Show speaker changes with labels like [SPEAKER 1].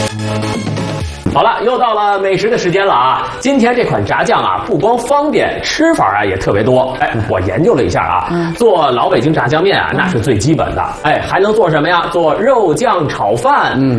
[SPEAKER 1] 好了，又到了美食的时间了啊！今天这款炸酱啊，不光方便，吃法啊也特别多。哎，我研究了一下啊，做老北京炸酱面啊，那是最基本的。哎，还能做什么呀？做肉酱炒饭，